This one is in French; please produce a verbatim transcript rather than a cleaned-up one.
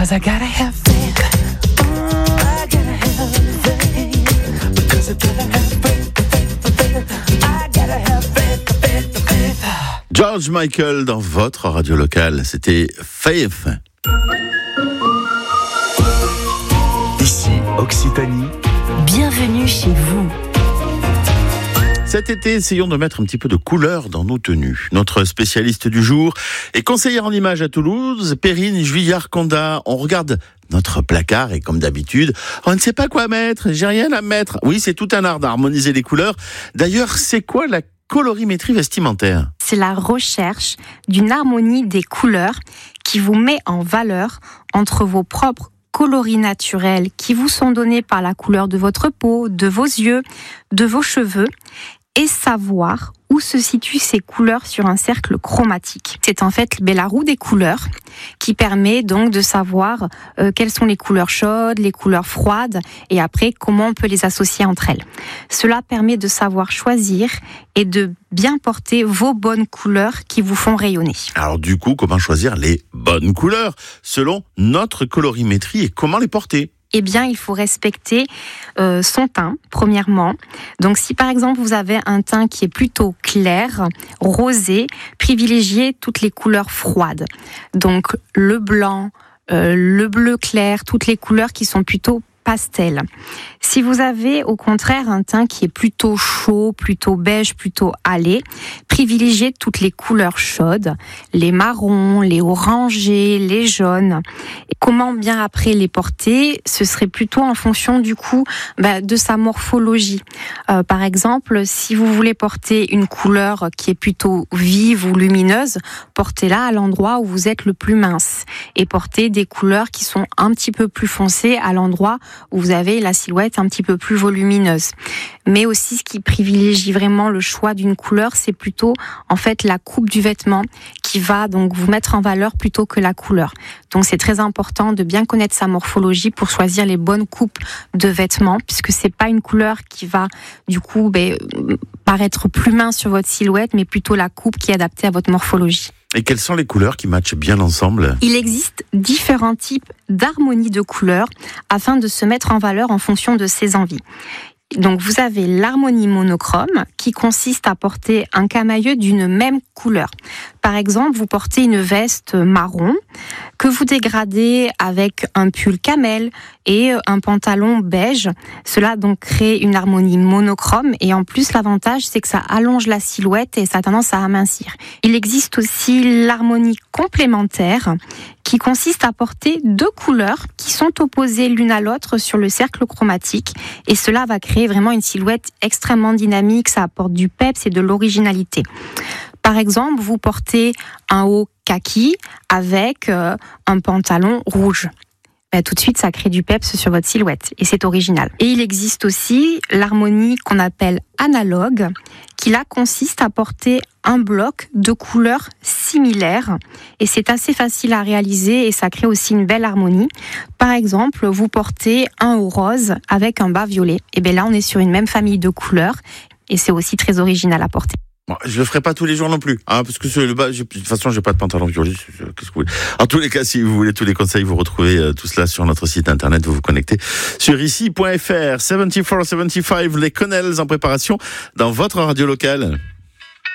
'cause I gotta have faith. I gotta have faith. Because I gotta have faith, faith, faith. I gotta have faith, faith, faith. George Michael dans votre radio locale, c'était Faith. Ici, Occitanie. Bienvenue chez vous. Cet été, essayons de mettre un petit peu de couleur dans nos tenues. Notre spécialiste du jour est conseillère en images à Toulouse, Perrine Juillard-Condat. On regarde notre placard et comme d'habitude, on ne sait pas quoi mettre, j'ai rien à mettre. Oui, c'est tout un art d'harmoniser les couleurs. D'ailleurs, c'est quoi la colorimétrie vestimentaire ? C'est la recherche d'une harmonie des couleurs qui vous met en valeur entre vos propres coloris naturels qui vous sont donnés par la couleur de votre peau, de vos yeux, de vos cheveux, et savoir où se situent ces couleurs sur un cercle chromatique. C'est en fait la roue des couleurs qui permet donc de savoir euh, quelles sont les couleurs chaudes, les couleurs froides, et après comment on peut les associer entre elles. Cela permet de savoir choisir et de bien porter vos bonnes couleurs qui vous font rayonner. Alors du coup, comment choisir les bonnes couleurs selon notre colorimétrie et comment les porter ? Eh bien, il faut respecter euh, son teint, premièrement. Donc, si par exemple, vous avez un teint qui est plutôt clair, rosé, privilégiez toutes les couleurs froides. Donc, le blanc, euh, le bleu clair, toutes les couleurs qui sont plutôt pastel. Si vous avez au contraire un teint qui est plutôt chaud, plutôt beige, plutôt hâlé, privilégiez toutes les couleurs chaudes, les marrons, les orangés, les jaunes. Et comment bien après les porter ? Ce serait plutôt en fonction du coup bah, de sa morphologie. Euh, par exemple, si vous voulez porter une couleur qui est plutôt vive ou lumineuse, portez-la à l'endroit où vous êtes le plus mince et portez des couleurs qui sont un petit peu plus foncées à l'endroit où vous avez la silhouette un petit peu plus volumineuse. Mais aussi, ce qui privilégie vraiment le choix d'une couleur, c'est plutôt en fait la coupe du vêtement qui va donc vous mettre en valeur plutôt que la couleur. Donc c'est très important de bien connaître sa morphologie pour choisir les bonnes coupes de vêtements, puisque c'est pas une couleur qui va du coup ben, paraître plus mince sur votre silhouette, mais plutôt la coupe qui est adaptée à votre morphologie. Et quelles sont les couleurs qui matchent bien ensemble ? Il existe différents types d'harmonie de couleurs afin de se mettre en valeur en fonction de ses envies. Donc vous avez l'harmonie monochrome qui consiste à porter un camailleux d'une même couleur. Par exemple, vous portez une veste marron que vous dégradez avec un pull camel et un pantalon beige. Cela donc crée une harmonie monochrome et en plus l'avantage c'est que ça allonge la silhouette et ça a tendance à amincir. Il existe aussi l'harmonie complémentaire qui consiste à porter deux couleurs qui sont opposées l'une à l'autre sur le cercle chromatique et cela va créer vraiment une silhouette extrêmement dynamique, ça apporte du peps et de l'originalité. Par exemple, vous portez un haut kaki avec euh, un pantalon rouge. Ben, tout de suite, ça crée du peps sur votre silhouette et c'est original. Et il existe aussi l'harmonie qu'on appelle analogue, qui là consiste à porter un bloc de couleurs similaires et c'est assez facile à réaliser et ça crée aussi une belle harmonie. Par exemple, vous portez un haut rose avec un bas violet. Et bien là, on est sur une même famille de couleurs et c'est aussi très original à porter. Bon, je le ferai pas tous les jours non plus, hein, parce que le bas, de toute façon, j'ai pas de pantalon violet. Qu'est-ce que vous voulez ? En tous les cas, si vous voulez tous les conseils, vous retrouvez euh, tout cela sur notre site internet. Vous vous connectez sur ici point f r. soixante-quatre soixante-quinze, les Connells en préparation dans votre radio locale.